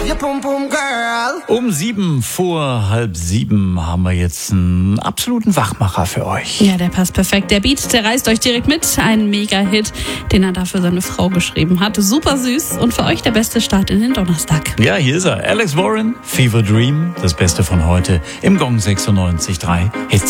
your pum pum girl. Um 6:45 haben wir jetzt einen absoluten Wachmacher für euch. Ja, der passt perfekt. Der Beat, der reißt euch direkt mit. Ein Mega-Hit, den er da für seine Frau geschrieben hat. Super süß und für euch der beste Start in den Donnerstag. Ja, hier ist er. Alex Warren, Fever Dream, das Beste von heute im Gong 96.3 Hits.